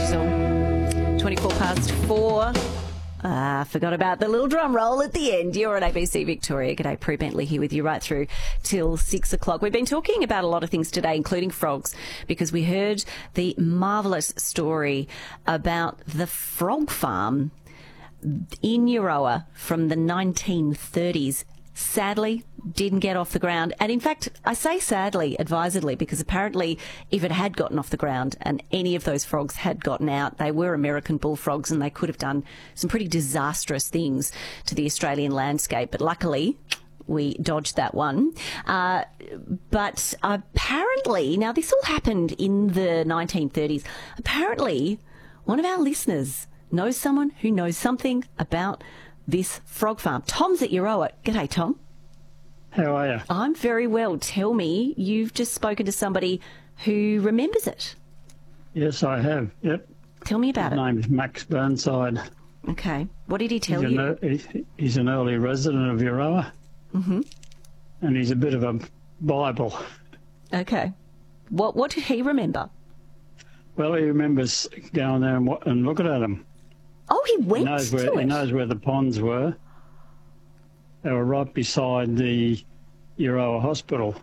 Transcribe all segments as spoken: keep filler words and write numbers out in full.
Digital. twenty-four past four. Ah, forgot about the little drum roll at the end. You're on A B C Victoria. G'day, Prue Bentley here with you right through till six o'clock. We've been talking about a lot of things today, including frogs, because we heard the marvellous story about the frog farm in Euroa from the nineteen thirties. Sadly, didn't get off the ground. And in fact, I say sadly, advisedly, because apparently if it had gotten off the ground and any of those frogs had gotten out, they were American bullfrogs and they could have done some pretty disastrous things to the Australian landscape. But luckily, we dodged that one. Uh, but apparently, now this all happened in the nineteen thirties. Apparently, one of our listeners knows someone who knows something about this frog farm. Tom's at Euroa. G'day, Tom. How are you? I'm very well. Tell me, you've just spoken to somebody who remembers it. Yes, I have. Yep. Tell me about His it. name is Max Burnside. Okay. What did he tell he's you? An, he- he's an early resident of Euroa. Mm-hmm. And he's a bit of a Bible. Okay. What What did he remember? Well, he remembers going there and, wa- and looking at them. Oh, he He went knows to where it. he knows where the ponds were. They were right beside the Euroa Hospital.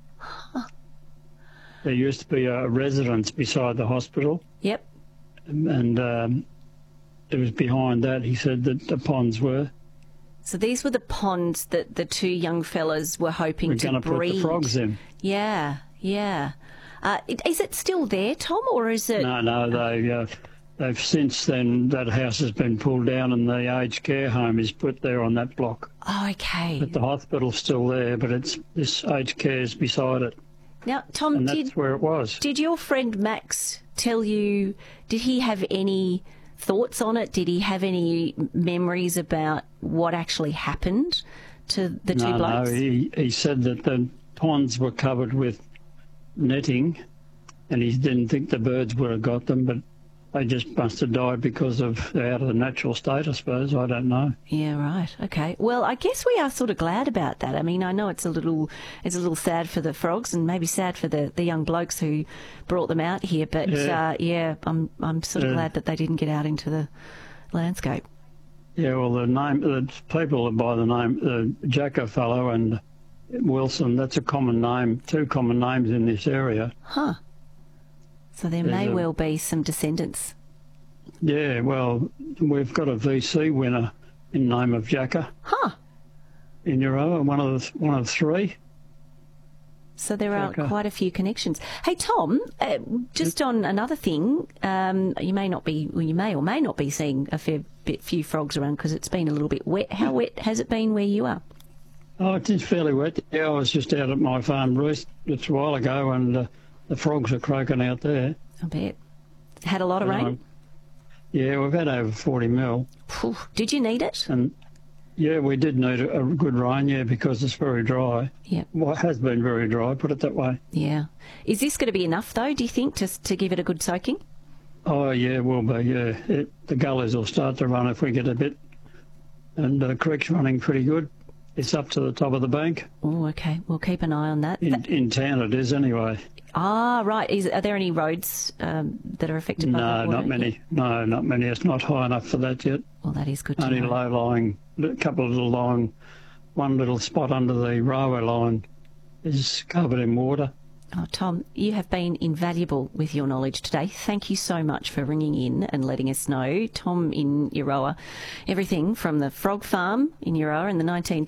There used to be a residence beside the hospital, Yep. and um, it was behind that. He said that the ponds were. So these were the ponds that the two young fellas were hoping We're to going to put breed. the frogs in. Yeah, yeah. Uh, it- is it still there, Tom, or is it? No, no, they, uh, they've since then, that house has been pulled down and the aged care home is put there on that block. Oh, okay. But the hospital's still there, but it's this aged care is beside it, Now, Tom, and did that's where it was. did your friend Max tell you? Did he have any thoughts on it? Did he have any memories about what actually happened to the two No, blokes? no, he, he said that the ponds were covered with netting, and he didn't think the birds would have got them, but they just must have died because of they're out of the natural state, I suppose. I don't know. Yeah, right. Okay. Well, I guess we are sort of glad about that. I mean, I know it's a little, it's a little sad for the frogs and maybe sad for the, the young blokes who brought them out here. But Yeah. uh, yeah, I'm I'm sort of Yeah. glad that they didn't get out into the landscape. Yeah, well, the name, the people by the name, the Jacka fellow and Wilson, that's a common name, two common names in this area. Huh. So there There's may a- well be some descendants. Yeah, well, we've got a V C winner in name of Jacka Huh. in Euroa, one of the, one of three. So there are Okay. quite a few connections. Hey, Tom, uh, just on another thing, um, you may not be, well, you may or may not be seeing a fair bit, few frogs around because it's been a little bit wet. How wet has it been where you are? Oh, it is fairly wet. Yeah, I was just out at my farm roost just a while ago, and uh, the frogs are croaking out there. I bet. Had a lot of rain? Um, yeah, we've had over forty mil, Phew. Did you need it? and yeah, we did need a, a good rain, yeah, because it's very dry. Yeah. Well, it has been very dry, put it that way. Yeah. Is this going to be enough, though, do you think, just to give it a good soaking? Oh, yeah, will be, yeah. It, the gullies will start to run if we get a bit, and the creek's running pretty good. It's up to the top of the bank. Oh, okay. We'll keep an eye on that. In, in town it is anyway. Ah, right. Is, are there any roads um, that are affected by No, that water? not many. No, not many. It's not high enough for that yet. Well, that is good to Only know. low-lying, a couple of little lying, one little spot under the railway line is covered in water. Oh, Tom, you have been invaluable with your knowledge today. Thank you so much for ringing in and letting us know. Tom in Euroa, everything from the frog farm in Euroa in the nineteen